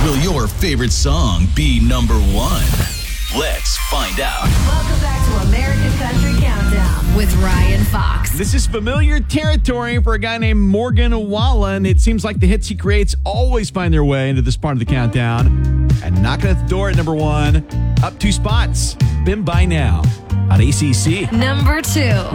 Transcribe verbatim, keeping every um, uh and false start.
Will your favorite song be number one? Let's find out. Welcome back to American Country Countdown with Ryan Fox. This is familiar territory for a guy named Morgan Wallen. It seems like the hits he creates always find their way into this part of the countdown. And knocking at the door at number one, up two spots, Been By Now on A C C. Number two.